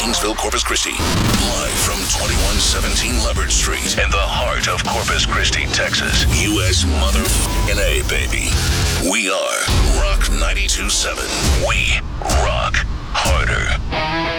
Kingsville, Corpus Christi. Live from 2117 Leopard Street in the heart of Corpus Christi, Texas. U.S. motherfucking A, baby. We are Rock 92.7. We rock harder.